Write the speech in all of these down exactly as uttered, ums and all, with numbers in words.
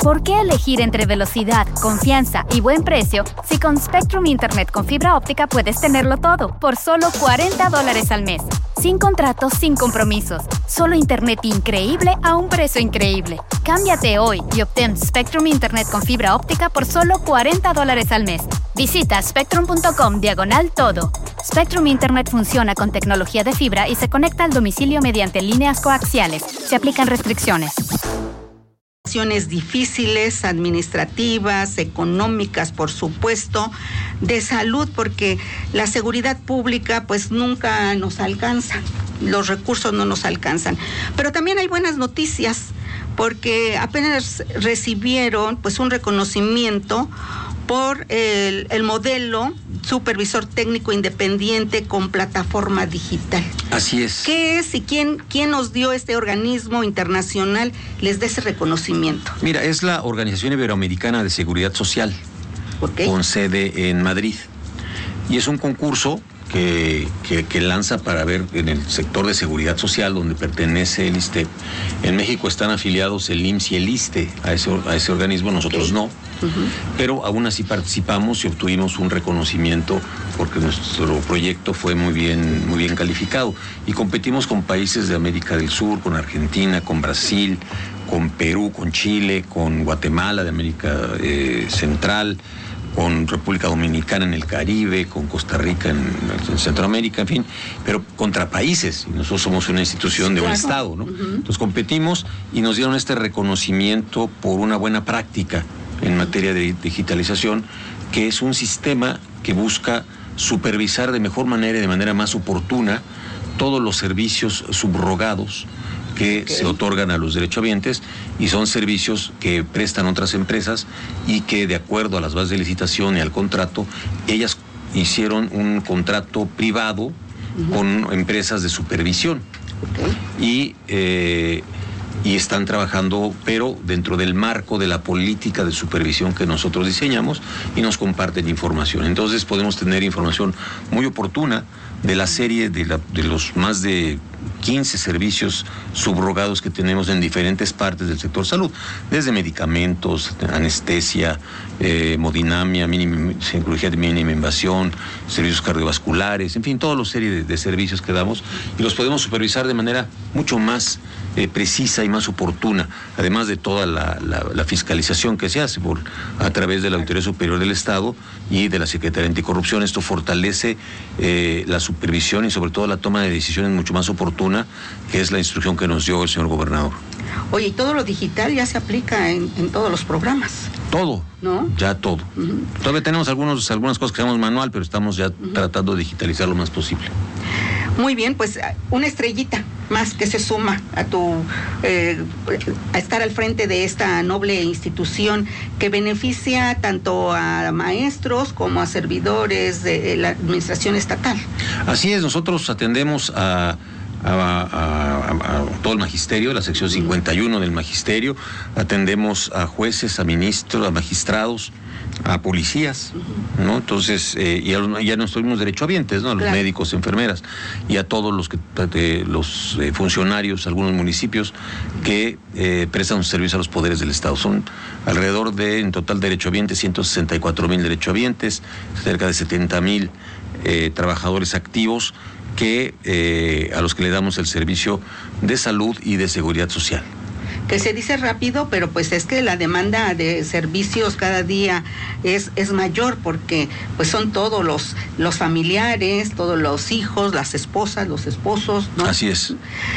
¿Por qué elegir entre velocidad, confianza y buen precio si con Spectrum Internet con fibra óptica puedes tenerlo todo por solo cuarenta dólares al mes? Sin contratos, sin compromisos. Solo internet increíble a un precio increíble. Cámbiate hoy y obtén Spectrum Internet con fibra óptica por solo cuarenta dólares al mes. Visita spectrum.com diagonal todo. Spectrum Internet funciona con tecnología de fibra y se conecta al domicilio mediante líneas coaxiales. Se aplican restricciones. Difíciles, administrativas, económicas, por supuesto, de salud, porque la seguridad pública pues nunca nos alcanza, los recursos no nos alcanzan. Pero también hay buenas noticias, porque apenas recibieron pues un reconocimiento por el, el modelo supervisor técnico independiente con plataforma digital. Así es. ¿Qué es y quién, quién nos dio este organismo internacional les dé ese reconocimiento? Mira, es la Organización Iberoamericana de Seguridad Social, okay, con sede en Madrid. Y es un concurso que, que, que lanza para ver en el sector de seguridad social donde pertenece el ISSSTE. En México están afiliados el I M S S y el ISSSTE a ese, a ese organismo, nosotros okay. no. Uh-huh. Pero aún así participamos y obtuvimos un reconocimiento porque nuestro proyecto fue muy bien, muy bien calificado. Y competimos con países de América del Sur, con Argentina, con Brasil, con Perú, con Chile, con Guatemala de América eh, Central, con República Dominicana en el Caribe, con Costa Rica en, en Centroamérica, en fin, pero contra países. Y nosotros somos una institución de un Estado, ¿no? Uh-huh. Entonces competimos y nos dieron este reconocimiento por una buena práctica en materia de digitalización, que es un sistema que busca supervisar de mejor manera y de manera más oportuna todos los servicios subrogados que okay. se otorgan a los derechohabientes, y son servicios que prestan otras empresas y que, de acuerdo a las bases de licitación y al contrato, ellas hicieron un contrato privado uh-huh. con empresas de supervisión. Okay. Y eh, y están trabajando, pero dentro del marco de la política de supervisión que nosotros diseñamos, y nos comparten información. Entonces podemos tener información muy oportuna de la serie de, la, de los más de quince servicios subrogados que tenemos en diferentes partes del sector salud, desde medicamentos, anestesia, eh, hemodinamia, mínima, cirugía de mínima invasión, servicios cardiovasculares, en fin, toda la serie de, de servicios que damos, y los podemos supervisar de manera mucho más eh, precisa y más oportuna, además de toda la, la, la fiscalización que se hace por, a través de la Auditoría Superior del Estado y de la Secretaría Anticorrupción. Esto fortalece eh, la supervisión y sobre todo la toma de decisiones mucho más oportuna, que es la instrucción que nos dio el señor gobernador. Oye, y todo lo digital ya se aplica en, en todos los programas. Todo, ¿no? Ya todo. Uh-huh. Todavía tenemos algunos, algunas cosas que hacemos manual, pero estamos ya uh-huh. tratando de digitalizar lo más posible. Muy bien, pues una estrellita más que se suma a tu eh, a estar al frente de esta noble institución que beneficia tanto a maestros como a servidores de la administración estatal. Así es, nosotros atendemos a A, a, a, a todo el magisterio, la sección cincuenta y uno del magisterio, atendemos a jueces, a ministros, a magistrados, a policías, ¿no? Entonces, eh, y, a, y a nuestros mismos derechohabientes, ¿no? A los claro. médicos, enfermeras, y a todos los que de, los eh, funcionarios, algunos municipios que eh, prestan un servicio a los poderes del Estado. Son alrededor de, en total, derechohabientes, ciento sesenta y cuatro mil derechohabientes, cerca de setenta mil eh, trabajadores activos, que eh, a los que le damos el servicio de salud y de seguridad social. Que se dice rápido, pero pues es que la demanda de servicios cada día es, es mayor, porque pues son todos los, los familiares, todos los hijos, las esposas, los esposos, ¿no? Así es.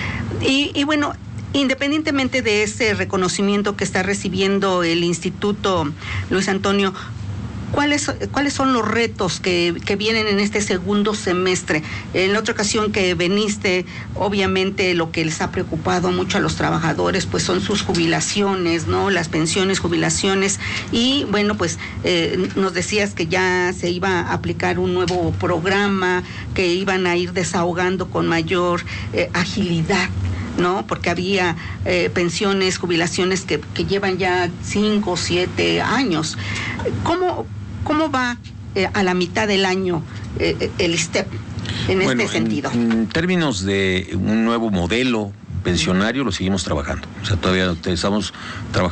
Y, y bueno, independientemente de ese reconocimiento que está recibiendo el Instituto Luis Antonio, ¿Cuáles, ¿Cuáles son los retos que, que vienen en este segundo semestre? En la otra ocasión que veniste, obviamente lo que les ha preocupado mucho a los trabajadores pues son sus jubilaciones, ¿no? Las pensiones, jubilaciones, y bueno, pues eh, nos decías que ya se iba a aplicar un nuevo programa, que iban a ir desahogando con mayor eh, agilidad, ¿no? Porque había eh, pensiones, jubilaciones que, que llevan ya cinco, siete años. ¿Cómo, cómo va eh, a la mitad del año eh, el ISSSTE en bueno, este sentido? En, en términos de un nuevo modelo pensionario, lo seguimos trabajando. O sea, todavía estamos trabajando